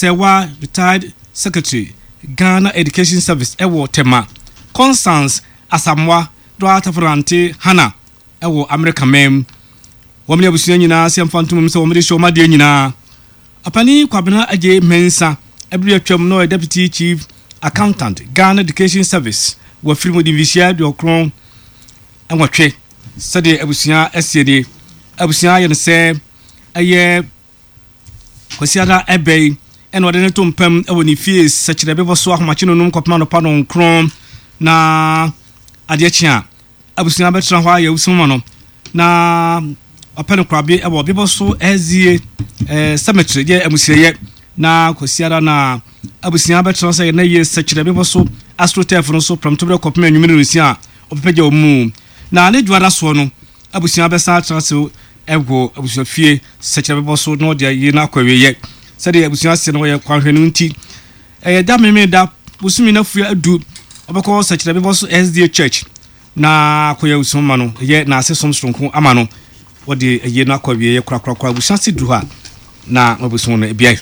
Sewa retired secretary Ghana Education Service ewo tema Constance Asamoah do atafrante Hana ewo America mem wamle abusunya nyina siamfantum se wamde show made nyina apani kwabena aje mensa ebri atwam no deputy chief accountant Ghana Education Service wa firmo divisia de okron enwotwe sede abusunya asiede abusunya ye ne se aye kwasiada ebei eno wade ne tompam ewo ni fie sechire bebo so ahomache no num kopma no pa no nkron na ade achia abusunya betra ho aye usuma no na apene krabe ewo bebo so ezie cemetery je amusiyeye na kwasiada na abusunya betra so ye na ye sechire bebo so astrotef no so pramtobre kopma anwumire nsia opepeje omu na ne dwara so no abusunya besa transfer ego abusunya fie sechire bebo so no de ye na kwaweye sede abusunya se no ye kwanhwenu nti da meme da busumi na fua adu obekọ sechire bebo so SDA church na koya usoma no ye na asesom stronko ama no wode ye na kwaweye ye krakrakra abusunya se du ha na abusunya no ebia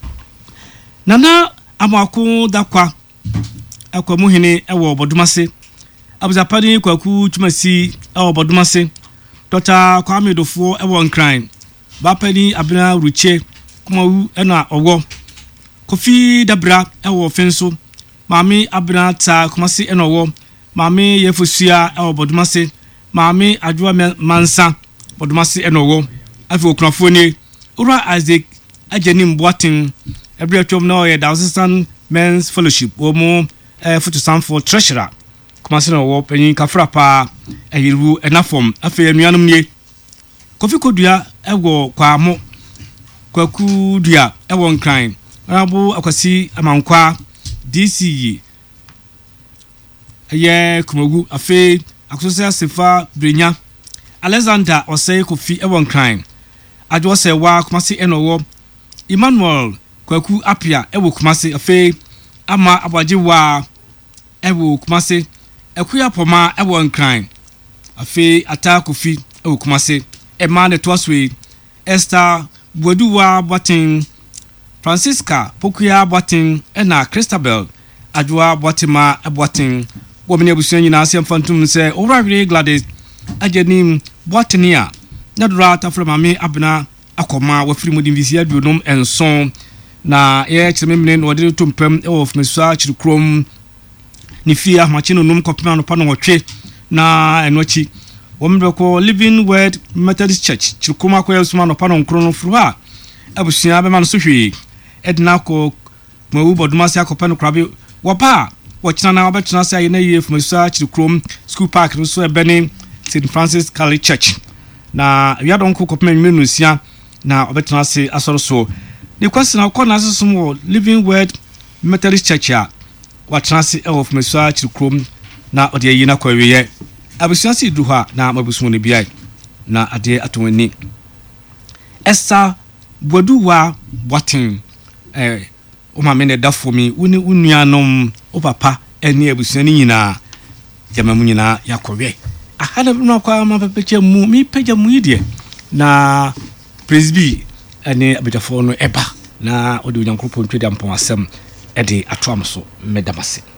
nana amako dakwa akwamu hene ewo obodumase abuzapani kwaku tumasi ewo obodumase Dr. Kwame Dofo ewo nkran bapani abena ruche kuma ena owo Kofi Dabra ewo fenso mami abena ta kuma si ena owo mami yefusua ewo bodumase mami adwa mansa bodumase ena owo afi okunafo ni ura Isaac ajenim boatin every atwom na oye Dawson Men's Fellowship omo photo Sanford treasurer kuma se na owo panyin kafra pa eyiru enafom afi anuanum nie Kofi Kodua ewo kwamo kwaku dua ewo nkran rabu akwasi amankwa DC aye kumagu afi akososia sefa brenya Alexander osei Kofi ewo nkran adwo se wa kumasi enowo Emmanuel kwaku apia ewo kumasi afi ama abwaje wa ewo kumasi ekuya poma ewo nkran afi ata Kofi ewo kumasi Emmanuel Twaswe Esther Boduwa Boatin Francisca Pokuya Boatin ena Christabel Adwa Boatima Boatin womene abusunya nyina asiamfantum se owrawire Gladys ajenim Boatinia nadura tafra mame abna akoma wafiri modinvisia duonom enson na ye chememne no de tompam of mesua chirikrom ni fia machino num kopema no pa no wotwe na enochi wombreko Living Word Methodist Church chirikoma kwa yusuma no pa no nkro no fruha abusunya be man so hwe edna ko mawu bodumase akopa no krabe wopa wochina na wabetuna se ayena yef mesua chirikrom school park no so ebene St. Francis Catholic Church na we don ko kopema nwunu nsia na obetuna se asoro so the question akọ na asesum wo Living Word Methodist Church a watena se of mesua chirikrom na ode yi na kwaweye abusunya se du ha na mabusu ne biai na ade atoni Esther Boduwa Boatin o ma me ne da for me woni unuanom o papa eni abusunya ni nyina jamamu nyina yakowe ahana no kwa ma pepeche mu mi peja mu yide na presby ene abetafo no eba na odi onyankopon twedi ampon asem ede atoam so medamase